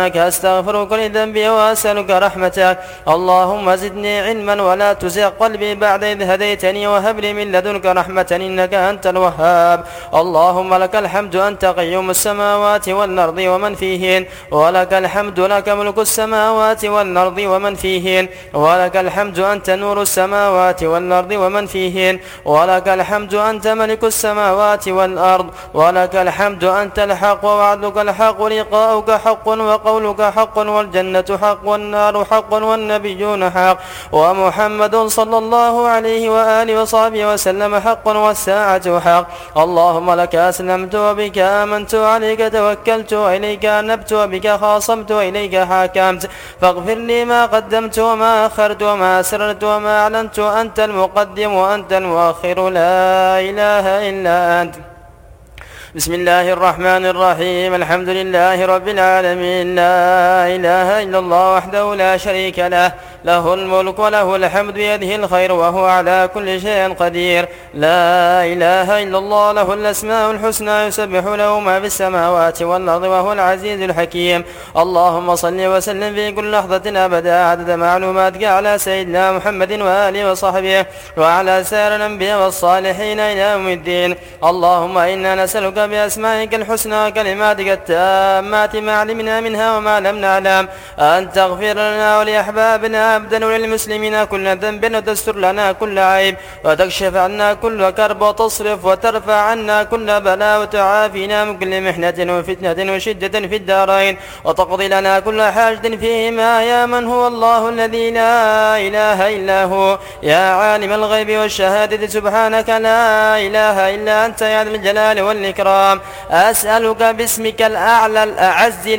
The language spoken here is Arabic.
أستغفرك لذنبي وأسألك رحمتك. اللهم زدني علما ولا تزغ قلبي بعد إذ هديتني وهب لي من لدنك رحمة إنك أنت الوهاب. اللهم لك الحمد أنت قيوم السماوات والأرض ومن فيهن، ولك الحمد لك ملك السماوات والأرض ومن فيهن، ولك الحمد أنت نور السماوات والأرض ومن فيهن، ولك الحمد أنت ملك السماوات والأرض، ولك الحمد أنت الحق ووعدك الحق ولقاؤك حق وقولك حق والجنة حق والنار حق والنبيون حق ومحمد صلى الله عليه وآله وصحبه وسلم حق والساعة حق. اللهم لك أسلمت وبك آمنت وعليك توكلت وإليك أنبت وبك خاصمت وإليك حاكمت، فاغفر لي ما قدمت وما أخرت وما أسررت وما أعلنت، أنت المقدم وأنت المؤخر، لا إله إلا أنت. بسم الله الرحمن الرحيم. الحمد لله رب العالمين، لا إله إلا الله وحده لا شريك له، له الملك وله الحمد بيده الخير وهو على كل شيء قدير. لا إله إلا الله، له الأسماء الحسنى، يسبح له ما في السماوات والأرض وهو العزيز الحكيم. اللهم صل وسلم في كل لحظة أبدا عدد معلوماتك على سيدنا محمد وآله وصحبه وعلى سائر الأنبياء والصالحين إلى يوم الدين. اللهم إنا نسألك بأسمائك الحسنى وكلماتك التامات ما علمنا منها وما لم نعلم أن تغفر لنا ولأحبابنا أبدا وللمسلمين كل ذنب، وتستر لنا كل عيب، وتكشف عنا كل كرب، وتصرف وترفع عنا كل بلاء، وتعافينا من كل محنة وفتنة وشدة في الدارين، وتقضي لنا كل حاجة فيهما، يا من هو الله الذي لا إله إلا هو، يا عالم الغيب والشهادة سبحانك لا إله إلا أنت يا ذا الجلال والإكرام. أسألك باسمك الأعلى الأعز